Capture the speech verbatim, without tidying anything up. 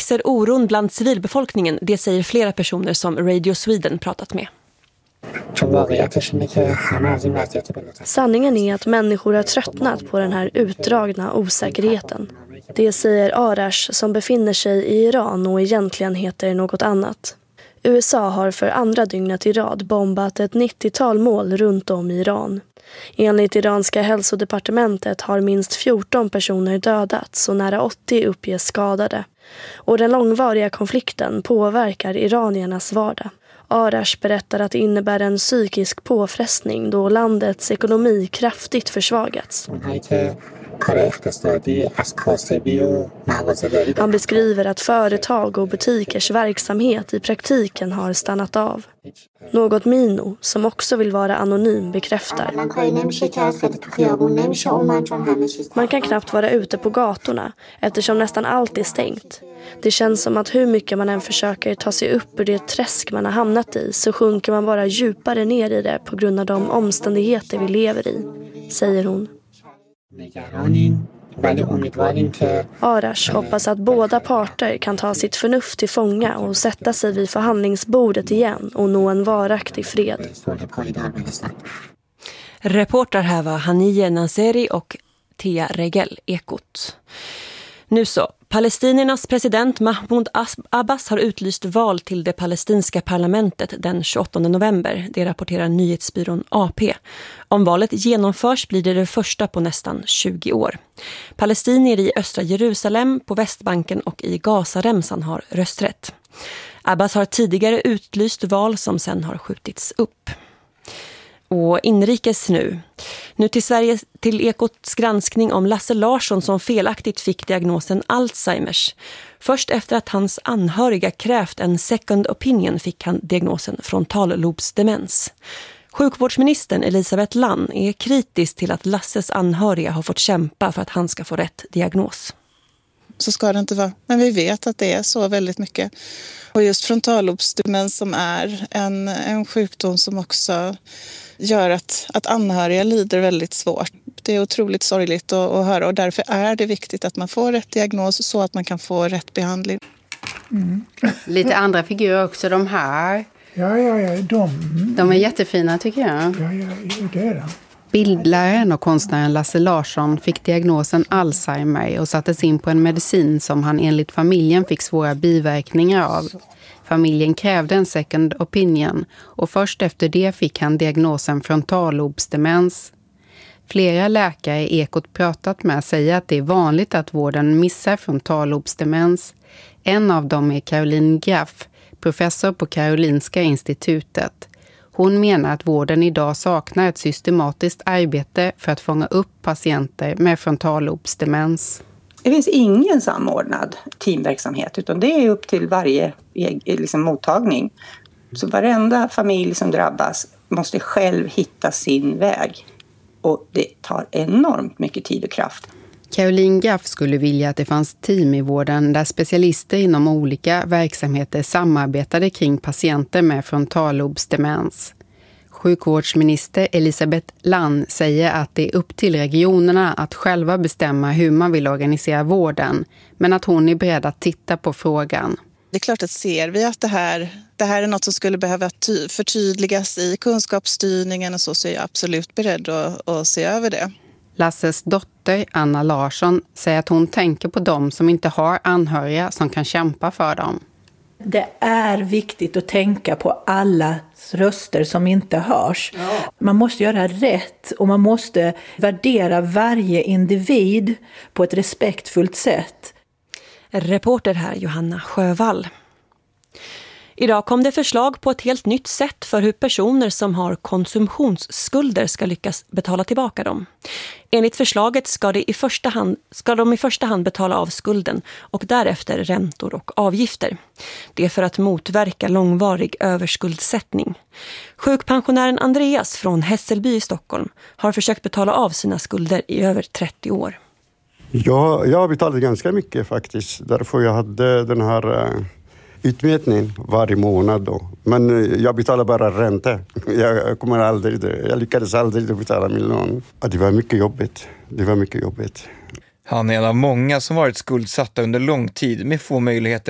växer oron bland civilbefolkningen, det säger flera personer som Radio Sweden pratat med. Sanningen är att människor har tröttnat på den här utdragna osäkerheten. Det säger Arash som befinner sig i Iran och egentligen heter något annat. U S A har för andra dygnet i rad bombat ett nittiotal mål runt om i Iran. Enligt iranska hälsodepartementet har minst fjorton personer dödats och nära åttio uppges skadade. Och den långvariga konflikten påverkar iraniernas vardag. Arash berättar att det innebär en psykisk påfrestning då landets ekonomi kraftigt försvagats. Han beskriver att företag och butikers verksamhet i praktiken har stannat av. Något Mino, som också vill vara anonym, bekräftar. Man kan knappt vara ute på gatorna eftersom nästan allt är stängt. Det känns som att hur mycket man än försöker ta sig upp ur det träsk man har hamnat i så sjunker man bara djupare ner i det på grund av de omständigheter vi lever i, säger hon. Arash hoppas att båda parter kan ta sitt förnuft till fånga och sätta sig vid förhandlingsbordet igen och nå en varaktig fred. Reporter här var Haniye Nanseri och Tia Regel, Ekot. Nu så, palestiniernas president Mahmoud Abbas har utlyst val till det palestinska parlamentet den tjugoåttonde november. Det rapporterar nyhetsbyrån A P. Om valet genomförs blir det det första på nästan tjugo år. Palestinier i östra Jerusalem, på Västbanken och i Gazaremsan har rösträtt. Abbas har tidigare utlyst val som sen har skjutits upp. Och inrikes nu. Nu till Sverige, till Ekots granskning om Lasse Larsson som felaktigt fick diagnosen Alzheimers. Först efter att hans anhöriga krävt en second opinion fick han diagnosen frontallobsdemens. Sjukvårdsministern Elisabeth Lann är kritisk till att Lasses anhöriga har fått kämpa för att han ska få rätt diagnos. Så ska det inte vara. Men vi vet att det är så väldigt mycket. Och just frontallobsdemens som är en, en sjukdom som också gör att, att anhöriga lider väldigt svårt. Det är otroligt sorgligt att, att höra och därför är det viktigt att man får rätt diagnos så att man kan få rätt behandling. Mm. Lite andra figurer också, de här. Ja, ja, ja. De, de är jättefina tycker jag. Ja, ja, det är det. Bildläraren och konstnären Lasse Larsson fick diagnosen Alzheimer och sattes in på en medicin som han enligt familjen fick svåra biverkningar av. Familjen krävde en second opinion och först efter det fick han diagnosen frontallobsdemens. Flera läkare Ekot pratat med säger att det är vanligt att vården missar frontallobsdemens. En av dem är Caroline Graff, professor på Karolinska institutet. Hon menar att vården idag saknar ett systematiskt arbete för att fånga upp patienter med frontallobsdemens. Det finns ingen samordnad teamverksamhet utan det är upp till varje liksom, mottagning. Så varenda familj som drabbas måste själv hitta sin väg. Och det tar enormt mycket tid och kraft. Caroline Graff skulle vilja att det fanns team i vården där specialister inom olika verksamheter samarbetade kring patienter med frontallobsdemens. Sjukvårdsminister Elisabeth Lann säger att det är upp till regionerna att själva bestämma hur man vill organisera vården, men att hon är beredd att titta på frågan. Det är klart att ser vi att det här, det här är något som skulle behöva ty- förtydligas i kunskapsstyrningen och så, så är jag absolut beredd att, att se över det. Lasses dotter Anna Larsson säger att hon tänker på dem som inte har anhöriga som kan kämpa för dem. Det är viktigt att tänka på alla röster som inte hörs. Ja. Man måste göra rätt och man måste värdera varje individ på ett respektfullt sätt. Reporter här Johanna Sjövall. Idag kom det förslag på ett helt nytt sätt för hur personer som har konsumtionsskulder ska lyckas betala tillbaka dem. Enligt förslaget ska, det i första hand, ska de i första hand betala av skulden och därefter räntor och avgifter. Det är för att motverka långvarig överskuldsättning. Sjukpensionären Andreas från Hässelby i Stockholm har försökt betala av sina skulder i över trettio år. Ja, jag har betalat ganska mycket faktiskt. Därför jag hade den här uh, utmätningen varje månad då. Men uh, jag betalar bara ränta. Jag kommer aldrig, jag lyckades aldrig betala min lån. Ja, det var mycket jobbigt. Det var mycket jobbigt. Han är en av många som varit skuldsatta under lång tid med få möjligheter